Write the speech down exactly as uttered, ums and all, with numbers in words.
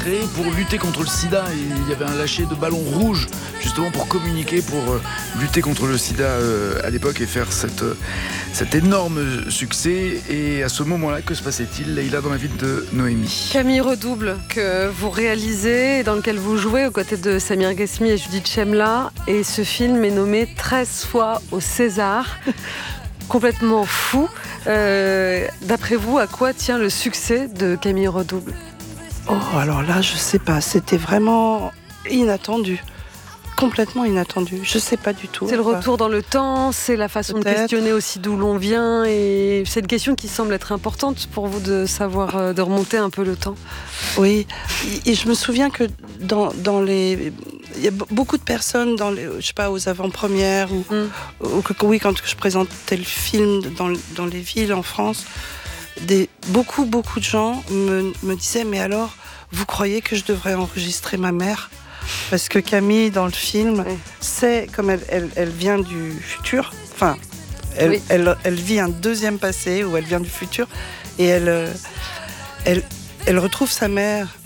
créé pour lutter contre le sida. Et il y avait un lâcher de ballons rouges justement pour communiquer, pour euh, lutter contre le sida euh, à l'époque et faire cette, euh, cet énorme succès. Et à ce moment-là, que se passait-il, Leïla, dans la vie de Noémie? Camille Redouble, que vous réalisez, dans lequel vous jouez aux côtés de Samir Ghesmi et Judith Chemla. Et ce film est nommé treize fois au César. Complètement fou. Euh, d'après vous, à quoi tient le succès de Camille Redouble? Oh, alors là, je sais pas. C'était vraiment inattendu. Complètement inattendu. Je sais pas du tout. C'est le retour dans le temps, c'est la façon Peut-être. de questionner aussi d'où l'on vient. Et c'est une question qui semble être importante pour vous de savoir, euh, de remonter un peu le temps. Oui. Et je me souviens que dans, dans les... Il y a beaucoup de personnes dans les, je sais pas, aux avant-premières ou, mm. ou que, oui, quand je présentais le film dans, dans les villes en France, des, beaucoup, beaucoup de gens me, me disaient « Mais alors, vous croyez que je devrais enregistrer ma mère ?» Parce que Camille, dans le film, oui. c'est comme elle, elle, elle vient du futur, enfin, elle, oui. elle, elle vit un deuxième passé où elle vient du futur et elle, elle, elle retrouve sa mère